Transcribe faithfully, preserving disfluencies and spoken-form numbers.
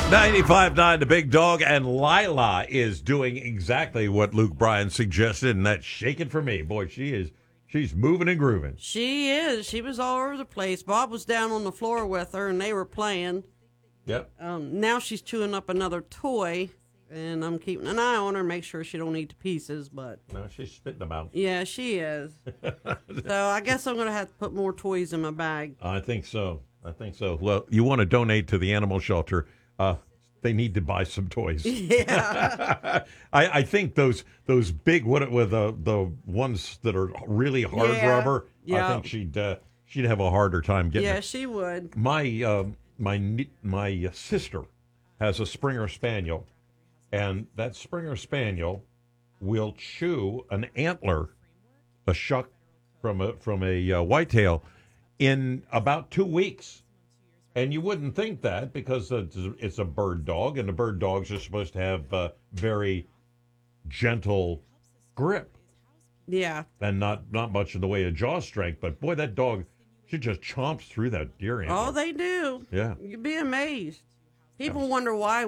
ninety-five point nine The Big Dog, and Lila is doing exactly what Luke Bryan suggested, and that's shaking for me. Boy, she is, she's moving and grooving. She is. She was all over the place. Bob was down on the floor with her, and they were playing. Yep. Um, now she's chewing up another toy, and I'm keeping an eye on her, make sure she don't eat to pieces, but... No, she's spitting them out. Yeah, she is. So I guess I'm going to have to put more toys in my bag. I think so. I think so. Well, you want to donate to the animal shelter. Uh, they need to buy some toys. Yeah. I, I think those those big what with the the ones that are really hard Yeah. rubber. Yeah. I think she'd uh, she'd have a harder time getting. Yeah, it. she would. My uh, my nie- my sister has a Springer Spaniel, and that Springer Spaniel will chew an antler, a shuck from a from a uh, whitetail, in about two weeks. And you wouldn't think that because it's, it's a bird dog, and the bird dogs are supposed to have uh, very gentle grip Yeah. and not, not much in the way of jaw strength. But boy, that dog, she just chomps through that deer antler. Oh, they do. Yeah. You'd be amazed. People wonder why